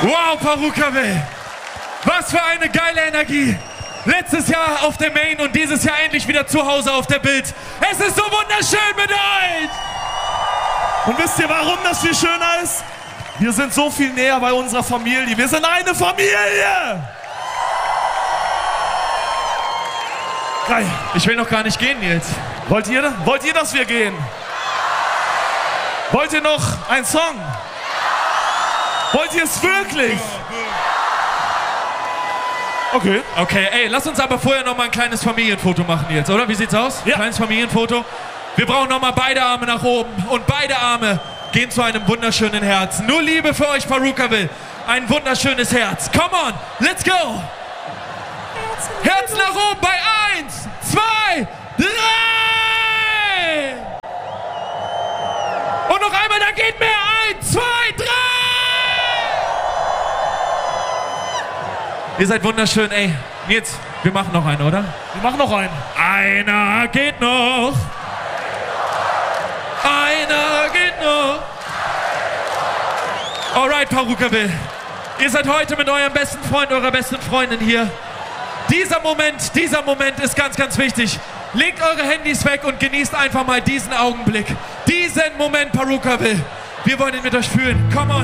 Wow, Perukaville. Was für eine geile Energie. Letztes Jahr auf der Main und dieses Jahr endlich wieder zu Hause auf der Bild. Es ist so wunderschön mit euch. Und wisst ihr, warum das viel schöner ist? Wir sind so viel näher bei unserer Familie. Wir sind eine Familie. Geil. Ich will noch gar nicht gehen, Nils. Wollt ihr, dass wir gehen? Wollt ihr noch einen Song? Wollt ihr es wirklich? Okay. Okay, ey, lass uns aber vorher noch mal ein kleines Familienfoto machen, Nils, oder? Wie sieht's aus? Ja. Kleines Familienfoto. Wir brauchen noch mal beide Arme nach oben und beide Arme gehen zu einem wunderschönen Herz. Nur Liebe für euch, Perukaville. Ein wunderschönes Herz. Come on, let's go. Herz nach oben bei 1, 2, 3. Und noch einmal, da geht mehr. 1, 2, 3. Ihr seid wunderschön, ey. Jetzt, wir machen noch einen, oder? Wir machen noch einen. Einer geht noch. Einer geht noch. Alright, Perukaville. Ihr seid heute mit eurem besten Freund, eurer besten Freundin hier. Dieser Moment ist ganz, ganz wichtig. Legt eure Handys weg und genießt einfach mal diesen Augenblick. Diesen Moment, Perukaville. Wir wollen ihn mit euch fühlen. Come on.